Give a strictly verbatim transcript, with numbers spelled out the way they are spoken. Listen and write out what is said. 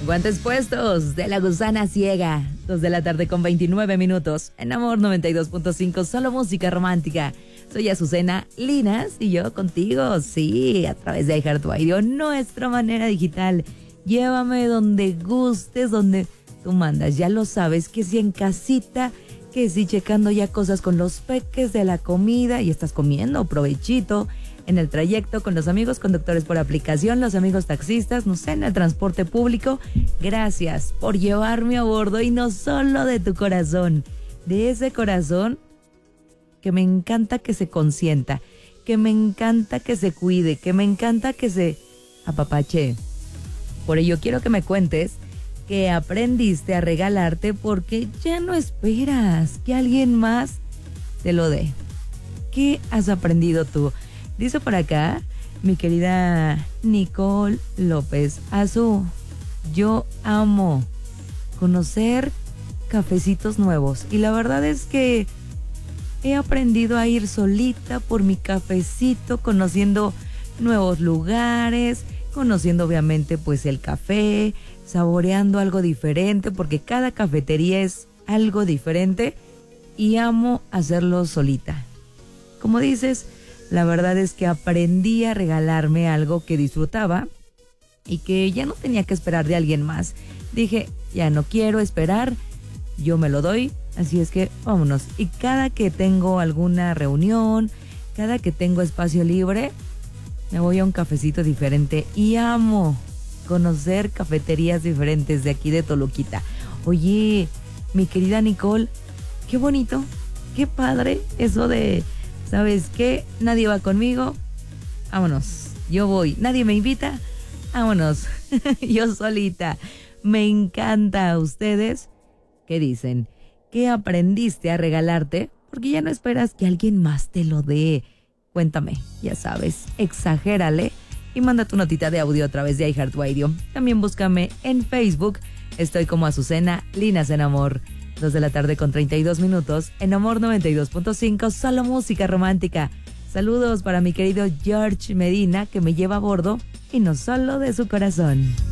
Guantes puestos de La Gusana Ciega. Dos de la tarde con veintinueve minutos. En Amor noventa y dos punto cinco, solo música romántica. Soy Azucena Linas y yo contigo, sí, a través de iHeartRadio, nuestra manera digital. Llévame donde gustes, donde tú mandas. Ya lo sabes, que si en casita, que si checando ya cosas con los peques de la comida y estás comiendo, provechito. En el trayecto con los amigos conductores por aplicación, los amigos taxistas, no sé, en el transporte público. Gracias por llevarme a bordo y no solo de tu corazón, de ese corazón que me encanta que se consienta, que me encanta que se cuide, que me encanta que se apapache. Por ello quiero que me cuentes que aprendiste a regalarte porque ya no esperas que alguien más te lo dé. ¿Qué has aprendido tú? Dice por acá mi querida Nicole López Azú, yo amo conocer cafecitos nuevos y la verdad es que he aprendido a ir solita por mi cafecito, conociendo nuevos lugares, conociendo obviamente pues el café, saboreando algo diferente porque cada cafetería es algo diferente y amo hacerlo solita. Como dices, la verdad es que aprendí a regalarme algo que disfrutaba y que ya no tenía que esperar de alguien más. Dije, ya no quiero esperar, yo me lo doy, así es que vámonos. Y cada que tengo alguna reunión, cada que tengo espacio libre, me voy a un cafecito diferente y amo conocer cafeterías diferentes de aquí de Toluquita. Oye, mi querida Nicole, qué bonito, qué padre eso de... ¿Sabes qué? Nadie va conmigo. Vámonos. Yo voy. Nadie me invita. Vámonos. Yo solita. Me encanta. ¿A ustedes qué dicen? ¿Qué aprendiste a regalarte? Porque ya no esperas que alguien más te lo dé. Cuéntame. Ya sabes. Exagérale. Y manda tu notita de audio a través de iHeartRadio. También búscame en Facebook. Estoy como Azucena Linas en Amor. Dos de la tarde con treinta y dos minutos, en Amor noventa y dos punto cinco, solo música romántica. Saludos para mi querido George Medina, que me lleva a bordo y no solo de su corazón.